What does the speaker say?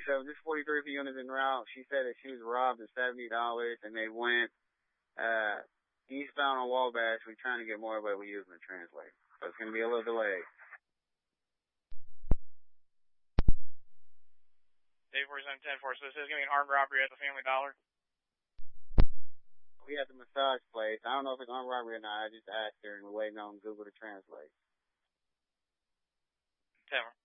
47. This 43 for units en route. She said that she was robbed of $70 and they went eastbound on Wabash. We're trying to get more, but we're using the translate. So it's going to be a little delay. Day 47-10-4. So this is going to be an armed robbery at the Family Dollar? We at the massage place. I don't know if it's armed robbery or not. I just asked her and we're waiting on Google to translate. 10-4.